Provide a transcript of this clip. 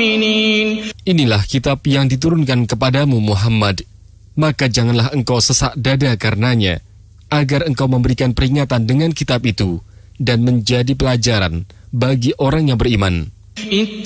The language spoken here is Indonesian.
المؤمنين. Inilah kitab yang diturunkan kepadamu Muhammad, maka janganlah engkau sesak dada karenanya, agar engkau memberikan peringatan dengan kitab itu dan menjadi pelajaran bagi orang yang beriman.